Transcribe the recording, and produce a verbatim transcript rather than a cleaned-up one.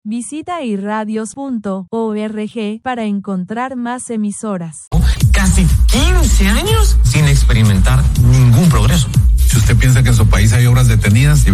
Visita irradios punto org para encontrar más emisoras. Casi quince años sin experimentar ningún progreso. Si usted piensa que en su país hay obras detenidas,